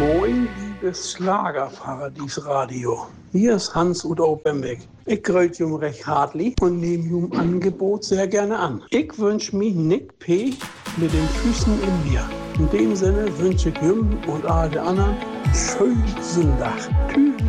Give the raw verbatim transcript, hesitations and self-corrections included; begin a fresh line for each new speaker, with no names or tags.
Moin, liebes Schlagerparadies-Radio. Hier ist Hans-Udo Bembeck. Ich grüße jum recht hartlich und nehme jum Angebot sehr gerne an. Ich wünsche mich Nick P. mit den Füßen im Meer. In dem Sinne wünsche ich jum und alle anderen schönen Sonntag. Tschüss.